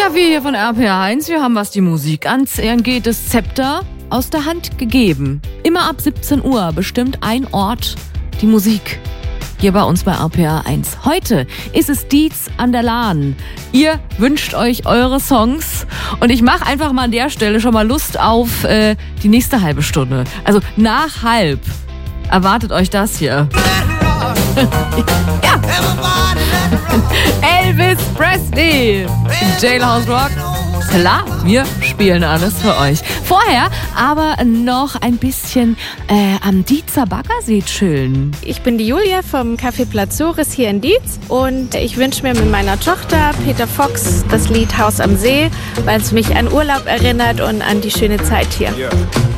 Ja, wir hier von RPR 1, wir haben, was die Musik angeht, das Zepter aus der Hand gegeben. Immer ab 17 Uhr bestimmt ein Ort die Musik. Hier bei uns bei RPR 1. Heute ist es Dietz an der Lahn. Ihr wünscht euch eure Songs und ich mache einfach mal an der Stelle schon mal Lust auf die nächste halbe Stunde. Also nach halb erwartet euch das hier. Ja. Elvis Presley, Jailhouse Rock. Klar, wir spielen alles für euch. Vorher aber noch ein bisschen am Dietzer Baggersee chillen. Ich bin die Julia vom Café Plazoris hier in Dietz und ich wünsche mir mit meiner Tochter Peter Fox das Lied Haus am See, weil es mich an Urlaub erinnert und an die schöne Zeit hier. Yeah.